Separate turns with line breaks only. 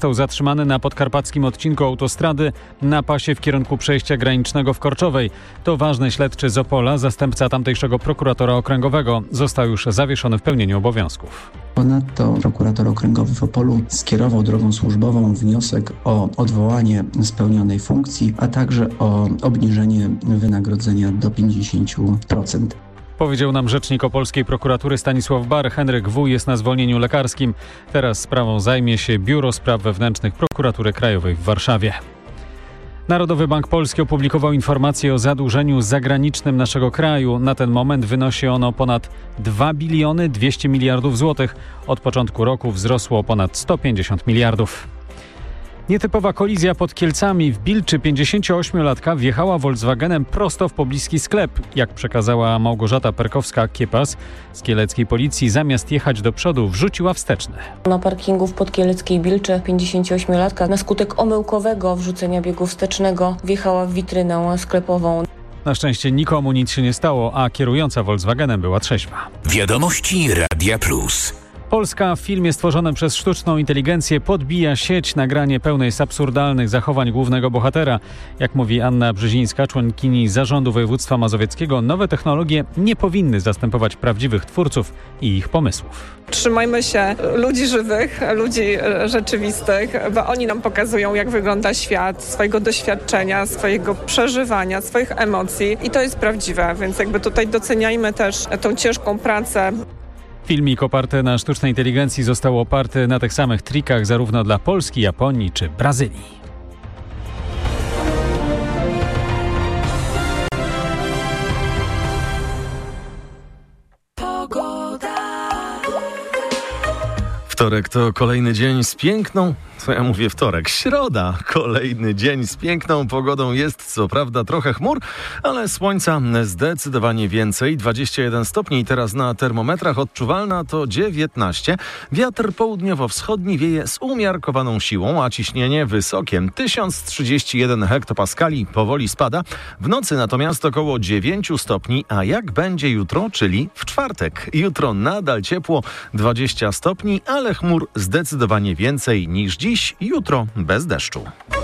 Został zatrzymany na podkarpackim odcinku autostrady na pasie w kierunku przejścia granicznego w Korczowej. To ważny śledczy z Opola, zastępca tamtejszego prokuratora okręgowego. Został już zawieszony w pełnieniu obowiązków.
Ponadto prokurator okręgowy w Opolu skierował drogą służbową wniosek o odwołanie spełnionej funkcji, a także o obniżenie wynagrodzenia do 50%.
Powiedział nam rzecznik opolskiej prokuratury Stanisław Bar. Henryk W. jest na zwolnieniu lekarskim. Teraz sprawą zajmie się Biuro Spraw Wewnętrznych Prokuratury Krajowej w Warszawie. Narodowy Bank Polski opublikował informację o zadłużeniu zagranicznym naszego kraju. Na ten moment wynosi ono ponad 2 biliony 200 miliardów złotych. Od początku roku wzrosło o ponad 150 miliardów. Nietypowa kolizja pod Kielcami. W Bilczy 58-latka wjechała Volkswagenem prosto w pobliski sklep. Jak przekazała Małgorzata Perkowska-Kiepas z kieleckiej policji, zamiast jechać do przodu, wrzuciła wsteczny.
Na parkingu w podkieleckiej Bilczy 58-latka na skutek omyłkowego wrzucenia biegu wstecznego wjechała w witrynę sklepową.
Na szczęście nikomu nic się nie stało, a kierująca Volkswagenem była trzeźwa.
Wiadomości Radia Plus.
Polska w filmie stworzonym przez sztuczną inteligencję podbija sieć. Nagranie pełne jest absurdalnych zachowań głównego bohatera. Jak mówi Anna Brzezińska, członkini Zarządu Województwa Mazowieckiego, nowe technologie nie powinny zastępować prawdziwych twórców i ich pomysłów.
Trzymajmy się ludzi żywych, ludzi rzeczywistych, bo oni nam pokazują, jak wygląda świat, swojego doświadczenia, swojego przeżywania, swoich emocji i to jest prawdziwe, więc jakby tutaj doceniajmy też tą ciężką pracę.
Filmik oparty na sztucznej inteligencji został oparty na tych samych trikach zarówno dla Polski, Japonii czy Brazylii.
Wtorek to kolejny dzień z piękną... Co ja mówię wtorek? Środa. Kolejny dzień z piękną pogodą. Jest co prawda trochę chmur, ale słońca zdecydowanie więcej. 21 stopni teraz na termometrach, odczuwalna to 19. Wiatr południowo-wschodni wieje z umiarkowaną siłą, a ciśnienie wysokie. 1031 hektopaskali powoli spada. W nocy natomiast około 9 stopni. A jak będzie jutro, czyli w czwartek? Jutro nadal ciepło, 20 stopni, ale chmur zdecydowanie więcej niż dziś. Jutro bez deszczu.